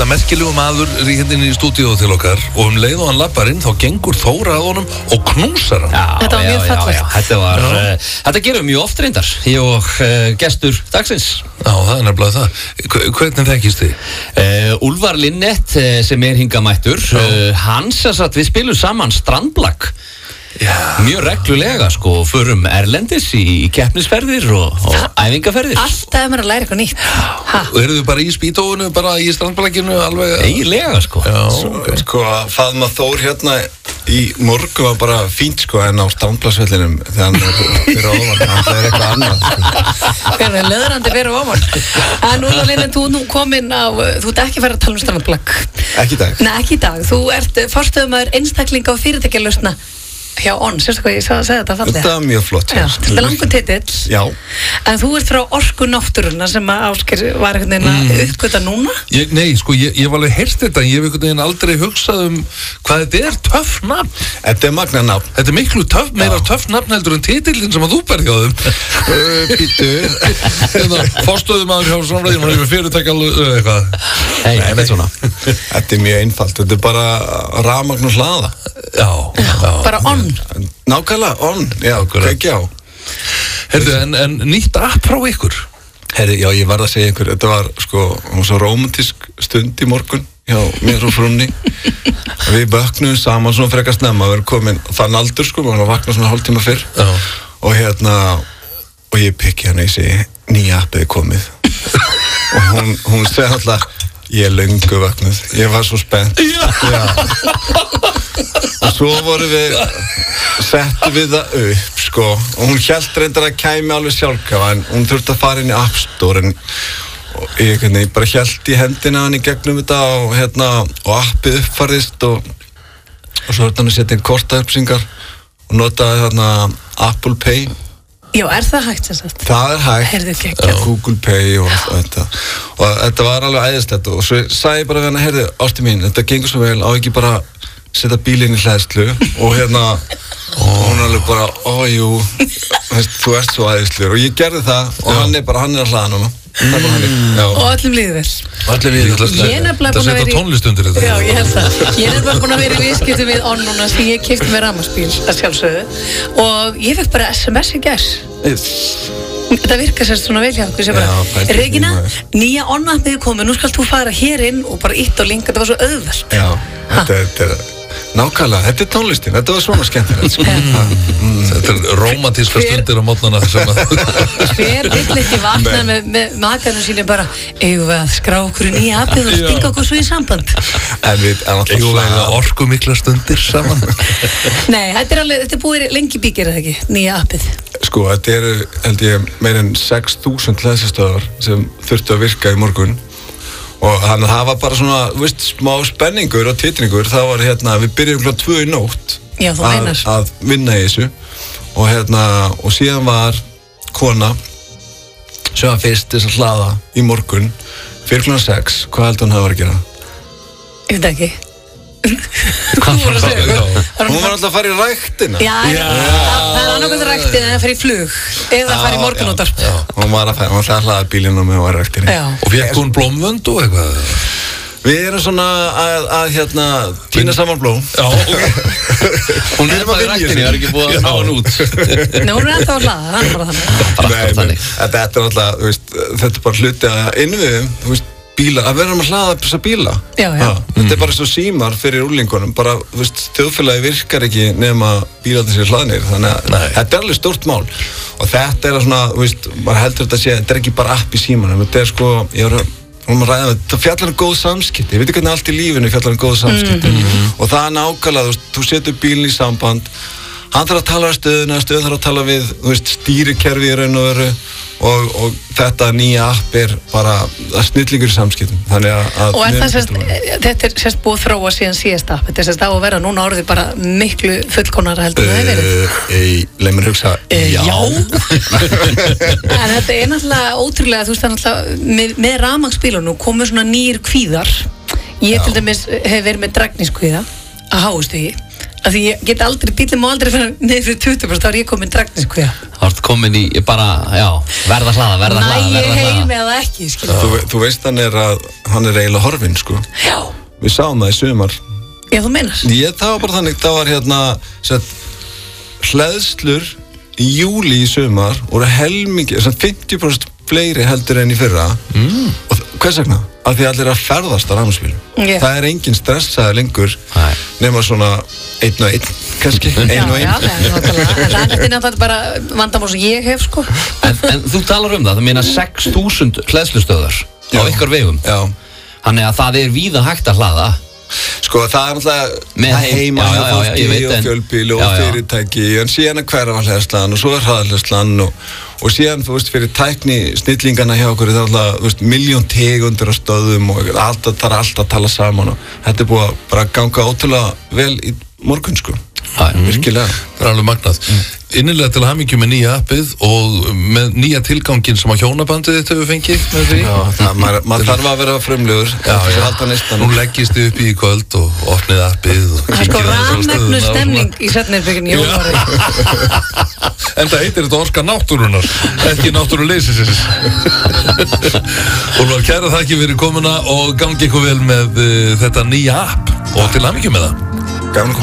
hérna merkilegu maður hérna í stúdíóðu til okkar og leið og hann lappar inn þá gengur Þóra að honum og knúsar hann. Þetta var mjög fallegt. Þetta gerum mjög oft reyndar, ég og gestur dagsins. Já, það nefnilega það. Hvernig þekkist þið? Úlfar Linnett sem hingað mættur, hans við spilum saman Strandblak. Mjög reglulega sko, förum erlendis í keppnisferðir og æfingaferðir. Alltaf maður að læra eitthvað nýtt. Og eru þið bara í spítóinu, bara í Strandblakinu alveg? Eiginlega sko. Sko að faðma Þór hérna í morgun var bara fínt sko, en á Strandblaksvellinum þegar hann fyrir ofan, það eitthvað annað sko. Hvernig er löðrandi fyrir ofan. En Úlfar Linnett, þú nú komin á, þú ert ekki farið að tala um Strandblak. Ekki í dag. Nei, ekki í dag. Þú ert forstöðumaður einstaklinga og fyrirtækjalausna hjá ON, sérstu hvað ég sagði þetta fallega? Þetta er mjög flott. Þetta er langur titill. Já. En þú ert frá Orku náttúruna sem að Ásgeir var einhvern veginn að uppgöta núna? Nei, sko, ég var alveg heyrt þetta en ég hef einhvern veginn aldrei hugsað hvað þetta er töff nafn. Þetta er magna nafn. Þetta er miklu meira töff nafn heldur en titillinn sem að þú berði á þeim. Býtu. Forstöðumaður hjá samræðinu, hann hefur fyrirtækja eitthvað. Nei, svona. Þetta er mjög einfalt, þetta er bara rafmagn og hlaða. Já. Bara ON. Nákvæmlega, ON, já, kveikja á. Herðu, en nýtt app frá ykkur? Herri, já, ég varð að segja ykkur, þetta var sko, svo rómantísk stund í morgun hjá mér og frunni. Við vöknum saman svona frekar snemma, við erum komin þann aldur sko, við erum að vakna svona hálftíma fyrr. Já. Og ég pikki hérna, ég segi, nýja appið komið. Og hún segi alltaf, ég er löngu vaknuð, ég var svo spennt. Já. Og svo settum við það upp sko, og hún hélt reyndar að kæmi alveg sjálfkrafa en hún þurfti að fara inn í App Store og ég bara hélt í hendina hann í gegnum þetta og appið uppfærðist og svo hann að setja inn kortaupplýsingar og notaði Apple Pay. Já, er það hægt sem sagt? Það er hægt. Heyrðu, geggjað. Google Pay og þetta. Og þetta var alveg æðislegt og svo sagði ég bara við hana, heyrðu, ásti mín, þetta gengur svo vel, á ekki bara setja bílinn í hleðslu og hún alveg bara, jú, þú ert svo æðislegur og ég gerði það og hann er að hlaða núna. Og öllum líður vel. Öllum líður vel. Það setja tónlist undir þetta. Já, ég held það. Ég er bara búin að vera í viðskiptum við ON núna sem ég keypti með rafmagnsbíl að sjálfsögðu og ég fekk bara SMS í gær. Þetta virkar sérst svona vel hjá okkur sem bara Regína, nýja ON-appið komið, nú skal þú fara hér inn og bara ítt á link, þetta var svo auðvelt. Já, þetta er nákvæmlega, þetta er tónlistin, þetta var svona skemmtilegt sko. Þetta er rómantíska stundir á mótnana sem að Hver vill ekki vakna með makanum sínum bara eigum við að skrá okkur í nýja appið og stinga okkur svo í samband. Eigum við að orku mikla stundir saman. Nei, þetta er búið lengi bíkir eða ekki, nýja appið. Sko, þetta eru, held ég, meir en 6.000 hleðslustöðvar sem þurftu að virka í morgun og þannig að það var bara svona, smá spenningur og titringur, það var við byrjum kl. 2 í nótt að vinna í þessu og síðan var kona sem var fyrst þess að hlaða í morgun fyrir kl. 6, hvað heldur hún hafa verið að gera? Ég veit ekki. Hún var alltaf að fara í ræktina. Já, það er annarkvæmt ræktina en að fara í flug eða að fara í morgunútvarp. Hún var að hlaða bílinn og með var í ræktinni. Og fékk hún blómvönd og eitthvað? Við erum svona að tína saman blóm. Já, ok. Hún er bara í ræktinni, það er ekki búið að ná hann út. Nei, hún er alltaf að hlaða, það er bara þannig. Þetta er alltaf, þetta er bara hluti að innviðum, bíla, að vera að hlaða þessa bíla. Já. Þetta er bara svo símar fyrir úrlingunum, bara, þjóðfélagi virkar ekki nema bílarnir sér hlaðnir, þannig að þetta er alveg stórt mál. Og þetta er svona, maður heldur þetta að segja, þetta er ekki bara app í símanum, þetta er sko, það fjallar góð samskipti, ég veit ekki hvernig allt í lífinu fjallar góð samskipti. Og það er nákvæmlega, þú setur bílinn í samband, hann þarf að tala við stöðuna þarf að tala við, stýrikerfi í raun og veru og þetta nýja app er bara snillingur í samskiptum. Og þetta er sérst búið þróa síðan síðast app, þetta er sérst á að vera núna orðið bara miklu fullkomnara heldur það hefur verið. Leið mér hugsa, já. En þetta er náttúrulega ótrúlega, það er náttúrulega með rafmagnsbílunum komur svona nýr kvíðar. Ég til dæmis hef verið með dragnískvíða að háustigi. Af því ég get aldrei, bíllinn má aldrei fyrir niður fyrir 20%, þá ég komin dragniskveða. Þá ertu komin í bara, verða hlaða. Næ, ég heim eða ekki, skilur. Þú veist hann er eiginlega horfinn, sko. Já. Við sáum það í sumar. Já, þú meinar? Það var bara þannig, það var hleðslur í júli í sumar voru helmingi, 50% fleiri heldur enn í fyrra. Og hvers vegna? Af því allir að ferðast á rafmagnsbílum. Yeah. Það er engin stressaði lengur nema svona 1 og 1 kannski, 1 og 1. Já, þetta er náttúrulega bara vandamál sem ég hef, sko. En þú talar það meina 6.000 hleðslustöðar á ykkar vegum. Já. Þannig að það er víða hægt að hlaða. Sko það er náttúrulega heima hjá fólki og fjölbíli og fyrirtæki en síðan hverfahleðslan og svo hraðahleðslan og síðan þú veist fyrir tækni snillingana hjá okkur það er alltaf miljón tegundir á stöðum og það er alltaf að tala saman og þetta er búið að bara ganga ótrúlega vel í morgun sko. Virkilega. Það er alveg magnað. Innilega til hamingju með nýja appið og með nýja tilgangin sem að hjónabandið þitt hefur fengið með því. Já, maður þarf að vera frumlegur. Já. Nú leggist þið upp í kvöld og opnið appið. Það er sko rafmagnu stemning í svefnherberginu í Ólafsvík. En það heitir þetta orka náttúrunar, ekki náttúruleysisins. Úlfar, kæra þakki fyrir komuna og gangi ykkur vel með þetta nýja app og til hamingju með það. Gaman að koma.